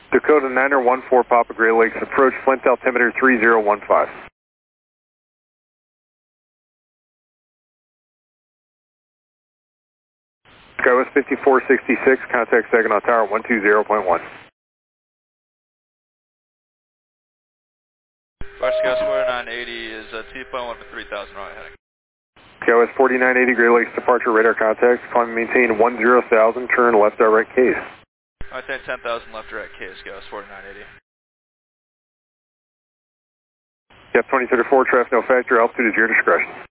Dakota 914 Papa Great Lakes, approach Flint altimeter 3015. SkyWest 5466, contact Saginaw Tower 120.1. West 4980 is T.1 for 3000 right heading. SkyWest 4980 Great Lakes departure radar contact, climb maintain 10,000, turn left direct case. Maintain 10,000 left direct case, SkyWest 4980. Depth 2034, traffic no factor, altitude is your discretion.